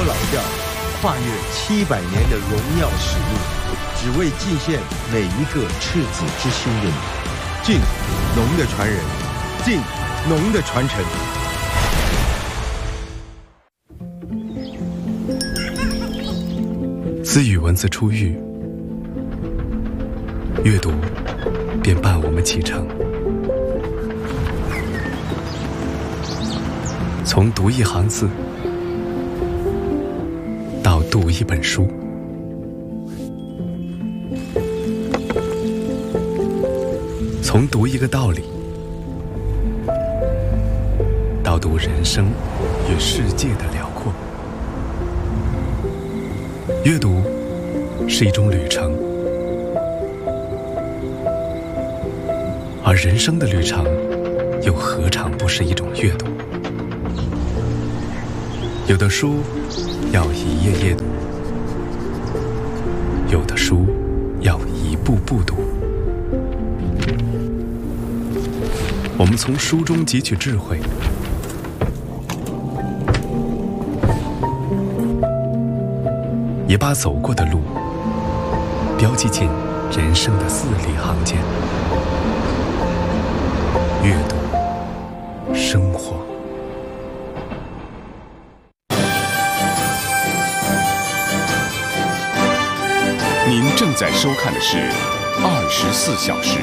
老调，跨越700年的荣耀使命，只为尽献每一个赤子之心的你。晋，农的传人；晋，农的传承。 自与文字初遇，阅读便伴我们启程。从读一行字到读一本书，从读一个道理到读人生与世界的辽阔。阅读是一种旅程，而人生的旅程又何尝不是一种阅读？有的书要一页页读，有的书要一步步读。我们从书中汲取智慧，也把走过的路标记进人生的字里行间。阅读，生活。 您正在收看的是24小时。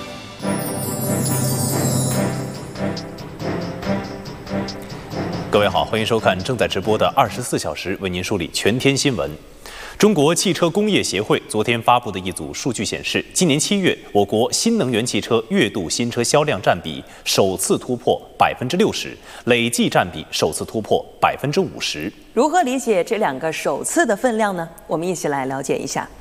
各位好，欢迎收看正在直播的24小时，为您梳理全天新闻。中国汽车工业协会昨天发布的一组数据显示，今年7月，我国新能源汽车月度新车销量占比首次突破60%，累计占比首次突破50%。 如何理解这两个首次的分量呢？我们一起来了解一下。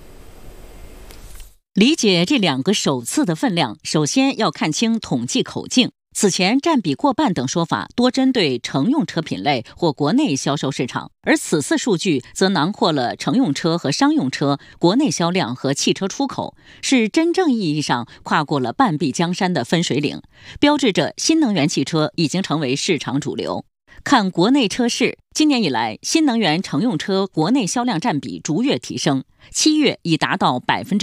理解这两个首次的分量，首先要看清统计口径。此前占比过半等说法多针对乘用车品类或国内销售市场，而此次数据则囊括了乘用车和商用车、国内销量和汽车出口，是真正意义上跨过了半壁江山的分水岭，标志着新能源汽车已经成为市场主流。看国内车市，今年以来，新能源乘用车国内销量占比逐月提升，7月已达到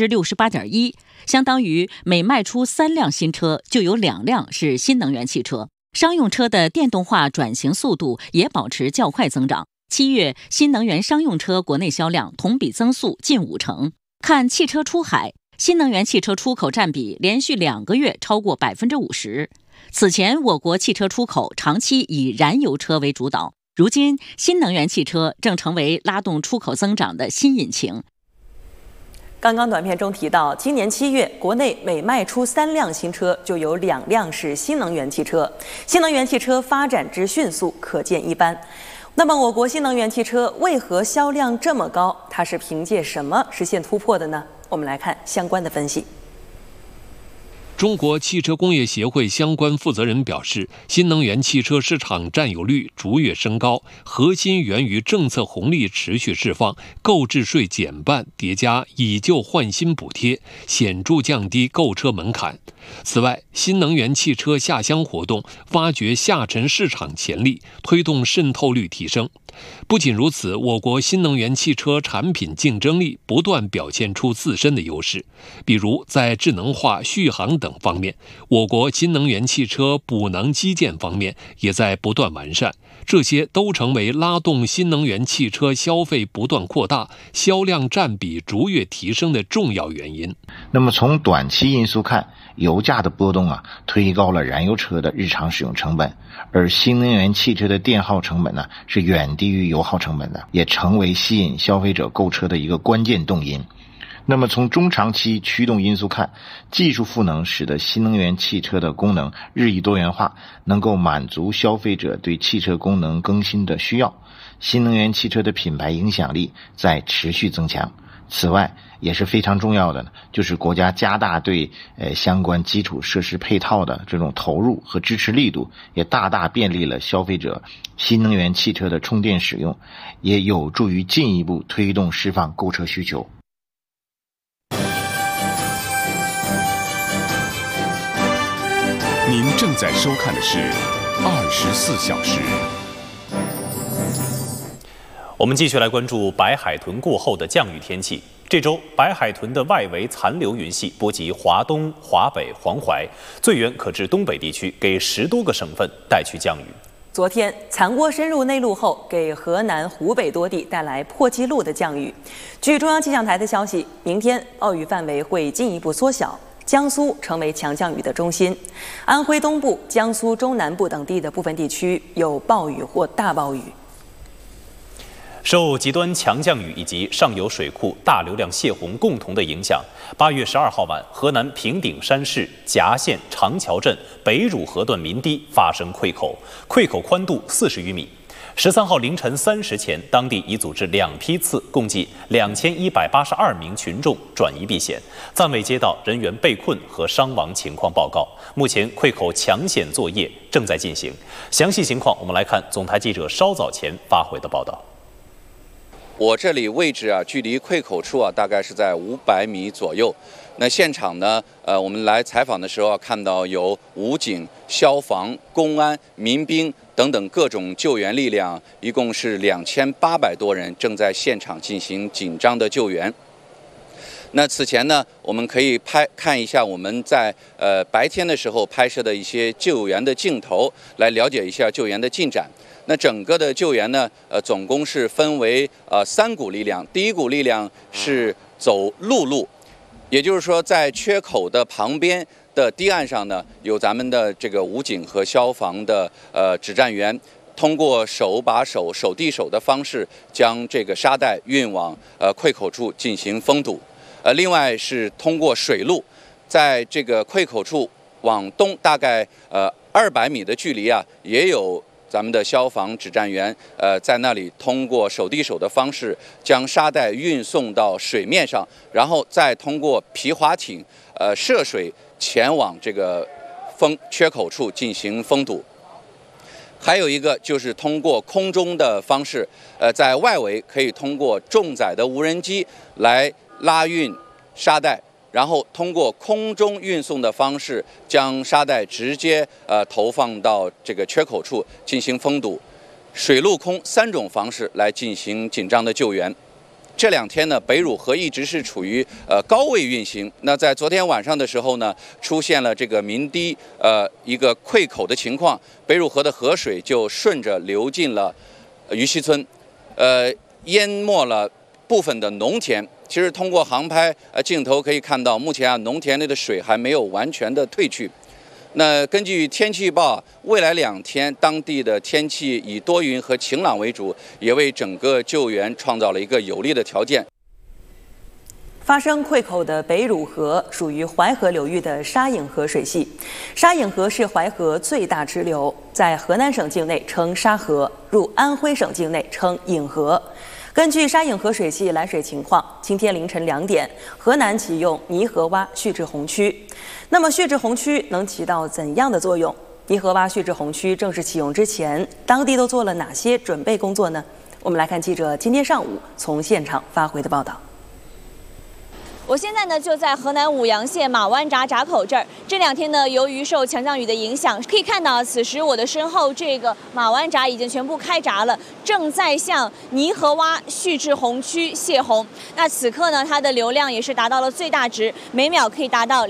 68.1%，相当于每卖出3辆新车就有2辆是新能源汽车。商用车的电动化转型速度也保持较快增长，7月新能源商用车国内销量同比增速近50%。看汽车出海，新能源汽车出口占比连续2个月超过50%。此前，我国汽车出口长期以燃油车为主导，如今新能源汽车正成为拉动出口增长的新引擎。 刚刚短片中提到，今年7月，国内每卖出3辆新车就有2辆是新能源汽车，新能源汽车发展之迅速可见一斑。那么，我国新能源汽车为何销量这么高？它是凭借什么实现突破的呢？我们来看相关的分析。 中国汽车工业协会相关负责人表示，新能源汽车市场占有率逐月升高，核心源于政策红利持续释放、购置税减半叠加以旧换新补贴，显著降低购车门槛。此外，新能源汽车下乡活动挖掘下沉市场潜力，推动渗透率提升。不仅如此，我国新能源汽车产品竞争力不断表现出自身的优势，比如在智能化、续航等方面，我国新能源汽车补能基建方面也在不断完善，这些都成为拉动新能源汽车消费不断扩大、销量占比逐月提升的重要原因。 那么从短期因素看，油价的波动推高了燃油车的日常使用成本，而新能源汽车的电耗成本是远低于油耗成本的，也成为吸引消费者购车的一个关键动因。那么从中长期驱动因素看，技术赋能使得新能源汽车的功能日益多元化，能够满足消费者对汽车功能更新的需要，新能源汽车的品牌影响力在持续增强。此外，也是非常重要的就是国家加大对相关基础设施配套的这种投入和支持力度，也大大便利了消费者新能源汽车的充电使用，也有助于进一步推动释放购车需求。 您正在收看的是24小时。 我们继续来关注白海豚过后的降雨天气。这周，白海豚的外围残留云系波及华东、华北、黄淮，最远可至东北地区，给10多个省份带去降雨。 昨天，残涡深入内陆后，给河南、湖北多地带来破纪录的降雨。据中央气象台的消息，明天暴雨范围会进一步缩小，江苏成为强降雨的中心，安徽东部、江苏中南部等地的部分地区有暴雨或大暴雨。 受极端强降雨以及上游水库大流量泄洪共同的影响，8月12号晚，河南平顶山市夹县长桥镇北汝河段民堤发生溃口，溃口宽度40余米。13号凌晨3时前，当地已组织2批次，共计2182名群众转移避险，暂未接到人员被困和伤亡情况报告。目前溃口抢险作业正在进行。详细情况，我们来看总台记者稍早前发回的报道。 我这里位置距离溃口处大概是在500米左右。那现场呢，我们来采访的时候看到有武警、消防、公安、民兵等等各种救援力量，一共是2800多人正在现场进行紧张的救援。那此前呢，我们可以看一下我们在白天的时候拍摄的一些救援的镜头，来了解一下救援的进展。那整个的救援呢，总共是分为3股力量。第一股力量是走陆路，也就是说，在缺口的旁边的堤岸上呢，有咱们的这个武警和消防的指战员，通过手把手、手递手的方式，将这个沙袋运往溃口处进行封堵。另外是通过水路，在这个溃口处往东大概200米的距离也有咱们的消防指战员在那里通过手递手的方式将沙袋运送到水面上，然后再通过皮划艇涉水前往这个缺口处进行封堵。还有一个就是通过空中的方式，在外围可以通过重载的无人机来拉运沙袋，然后通过空中运送的方式，将沙袋直接投放到这个缺口处进行封堵，水陆空3种方式来进行紧张的救援。这2天呢，北汝河一直是处于高位运行。那在昨天晚上的时候呢，出现了这个民堤一个溃口的情况，北汝河的河水就顺着流进了于溪村，淹没了部分的农田。其实通过航拍镜头可以看到，目前农田内的水还没有完全的退去。那根据天气预报，未来2天当地的天气以多云和晴朗为主，也为整个救援创造了一个有利的条件。 发生溃口的北汝河属于淮河流域的沙颍河水系，沙颍河是淮河最大支流，在河南省境内称沙河，入安徽省境内称颍河。根据沙颍河水系来水情况，今天凌晨2点，河南启用泥河洼蓄滞洪区。那么蓄滞洪区能起到怎样的作用？泥河洼蓄滞洪区正式启用之前，当地都做了哪些准备工作呢？我们来看记者今天上午从现场发回的报道。 我现在呢就在河南舞阳县马湾闸闸口这儿。这2天呢，由于受强降雨的影响，可以看到此时我的身后这个马湾闸已经全部开闸了，正在向泥河洼蓄滞洪区泄洪。那此刻呢，它的流量也是达到了最大值，每秒可以达到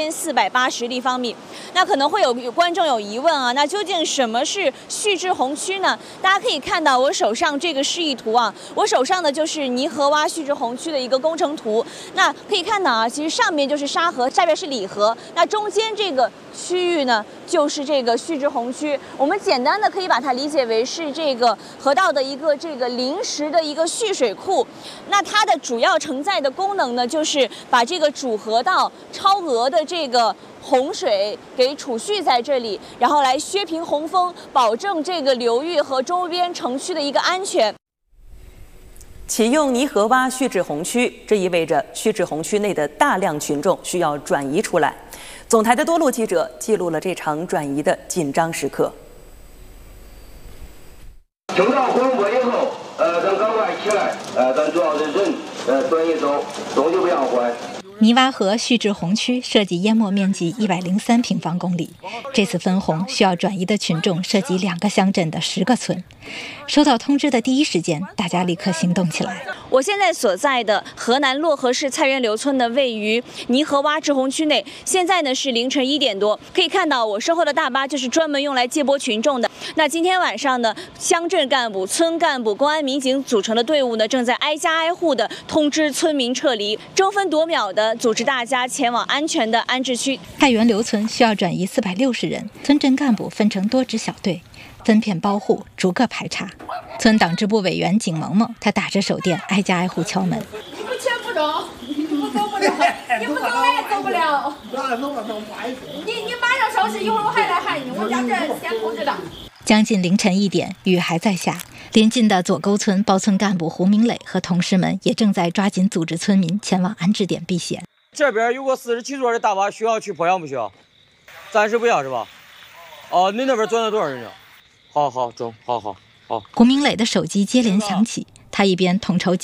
2480立方米。那可能会有观众有疑问那究竟什么是蓄滞洪区呢？大家可以看到我手上这个示意图我手上的就是泥河洼蓄滞洪区的一个工程图。那可以看到其实上面就是沙河，下边是里河，那中间这个区域呢，就是这个蓄滞洪区。我们简单的可以把它理解为是这个河道的一个这个临时的一个蓄水库。那它的主要承载的功能呢，就是把这个主河道超额的这个洪水给储蓄在这里，然后来削平洪峰，保证这个流域和周边城区的一个安全。 启用泥河洼蓄滞洪区，这意味着蓄滞洪区内的大量群众需要转移出来。总台的多路记者记录了这场转移的紧张时刻。 听到广播以后，咱赶快起来，咱主要的人转移走，东西不要坏。 泥洼河蓄滞洪区涉及淹没面积103平方公里，这次分洪需要转移的群众涉及2个乡镇的10个村。收到通知的第一时间，大家立刻行动起来。 我现在所在的河南漯河市蔡园刘村呢，位于泥河洼滞洪区内。现在呢是凌晨1点多，可以看到我身后的大巴就是专门用来接驳群众的。那今天晚上呢，乡镇干部、村干部、公安民警组成的队伍呢，正在挨家挨户的通知村民撤离，争分夺秒的组织大家前往安全的安置区。 蔡园刘村需要转移460人，村镇干部分成多支小队，分片包户，逐个排查。村党支部委员景萌萌，他打着手电，挨家挨户敲门。 你们钱不中，你们走不了，你不走我也走不了。你马上消息，一会儿我还来喊你，我家人先通知的。 将近凌晨1点，雨还在下。临近的左沟村包村干部胡明磊和同事们也正在抓紧组织村民前往安置点避险。 这边有个47座的大巴，需要去鄱阳不需要？暂时不要是吧？哦，你那边转了多少人了？好，中，好。 胡明磊的手机接连响起，他一边统筹